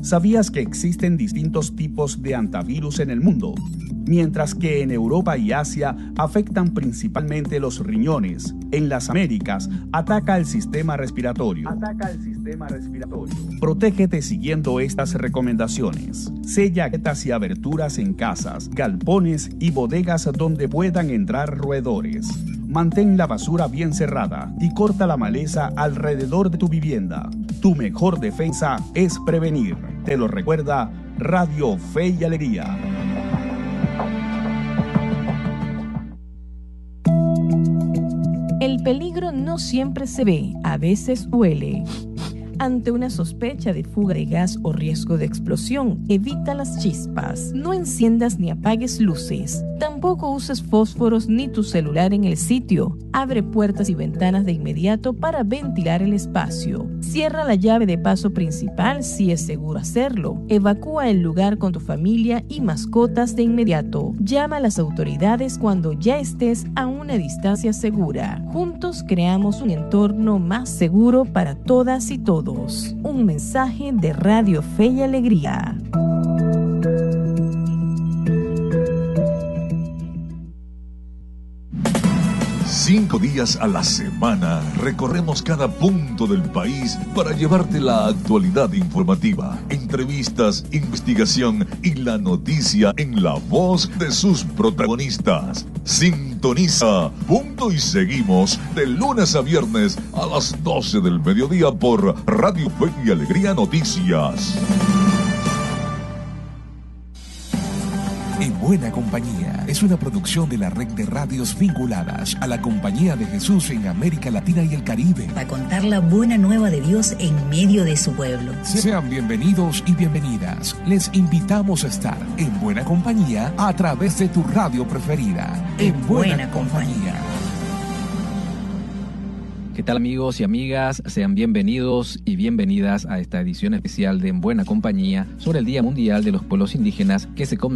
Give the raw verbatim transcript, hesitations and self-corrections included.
¿Sabías que existen distintos tipos de antivirus en el mundo? Mientras que en Europa y Asia afectan principalmente los riñones, en las Américas ataca el sistema respiratorio. Ataca el sistema respiratorio. Protégete siguiendo estas recomendaciones. Sella grietas y aberturas en casas, galpones y bodegas donde puedan entrar roedores. Mantén la basura bien cerrada y corta la maleza alrededor de tu vivienda. Tu mejor defensa es prevenir. Te lo recuerda Radio Fe y Alegría. El peligro no siempre se ve, a veces huele. Ante una sospecha de fuga de gas o riesgo de explosión, evita las chispas. No enciendas ni apagues luces. Tampoco uses fósforos ni tu celular en el sitio. Abre puertas y ventanas de inmediato para ventilar el espacio. Cierra la llave de paso principal si es seguro hacerlo. Evacúa el lugar con tu familia y mascotas de inmediato. Llama a las autoridades cuando ya estés a una distancia segura. Juntos creamos un entorno más seguro para todas y todos. Un mensaje de Radio Fe y Alegría. Cinco días a la semana recorremos cada punto del país para llevarte la actualidad informativa, entrevistas, investigación y la noticia en la voz de sus protagonistas. Sintoniza Punto y Seguimos de lunes a viernes a las doce del mediodía por Radio Fe y Alegría Noticias. En Buena Compañía es una producción de la red de radios vinculadas a la Compañía de Jesús en América Latina y el Caribe. Para contar la buena nueva de Dios en medio de su pueblo. Sean bienvenidos y bienvenidas. Les invitamos a estar en Buena Compañía a través de tu radio preferida. En, en Buena, Buena Compañía. Compañía. ¿Qué tal, amigos y amigas? Sean bienvenidos y bienvenidas a esta edición especial de En Buena Compañía sobre el Día Mundial de los Pueblos Indígenas que se conmemora